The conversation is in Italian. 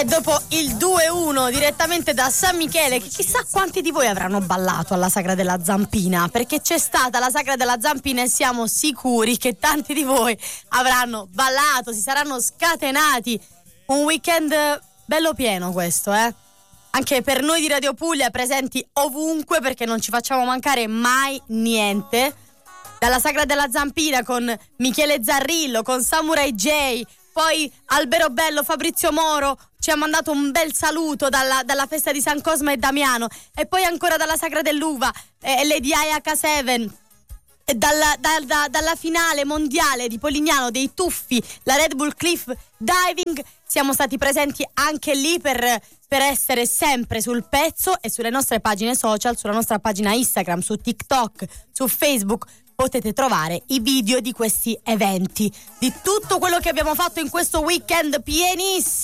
E dopo il 2-1 direttamente da San Michele, che chissà quanti di voi avranno ballato alla Sagra della Zampina, perché c'è stata la Sagra della Zampina e siamo sicuri che tanti di voi avranno ballato, si saranno scatenati. Un weekend bello pieno questo, anche per noi di Radio Puglia, presenti ovunque perché non ci facciamo mancare mai niente. Dalla Sagra della Zampina con Michele Zarrillo, con Samurai J, poi Albero Bello, Fabrizio Moro ci ha mandato un bel saluto dalla festa di San Cosma e Damiano, e poi ancora dalla Sagra dell'Uva, Lady H7, dalla finale mondiale di Polignano dei Tuffi, la Red Bull Cliff Diving. Siamo stati presenti anche lì per essere sempre sul pezzo, e sulle nostre pagine social, sulla nostra pagina Instagram, su TikTok, su Facebook potete trovare i video di questi eventi, di tutto quello che abbiamo fatto in questo weekend pienissimo.